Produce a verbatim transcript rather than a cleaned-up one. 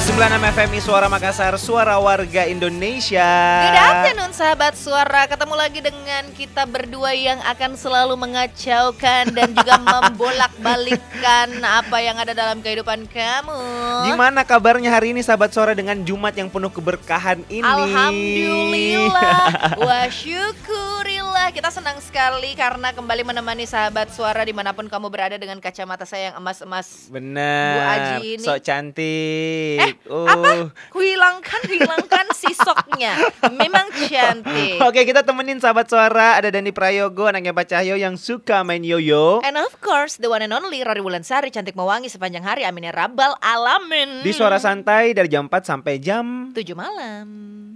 sembilan puluh enam F M I Suara Makassar, suara warga Indonesia. Good afternoon sahabat suara, ketemu lagi dengan kita berdua yang akan selalu mengacaukan dan juga membolak-balikkan apa yang ada dalam kehidupan kamu. Gimana kabarnya hari ini sahabat suara dengan Jumat yang penuh keberkahan ini? Alhamdulillah, wa syukurillah. Kita senang sekali karena kembali menemani sahabat suara dimanapun kamu berada dengan kacamata saya yang emas-emas. Bener, Bu Aji ini. sok cantik. Eh, uh. apa? Hilangkan, hilangkan sisoknya. Memang cantik. Oke, kita temenin sahabat suara. Ada Dani Prayogo, anaknya Pak Cahyo yang suka main yoyo. And of course, the one and only Rari Wulansari, cantik mewangi sepanjang hari. Amin ya rabbal alamin. Di Suara Santai dari jam empat sampai jam tujuh malam.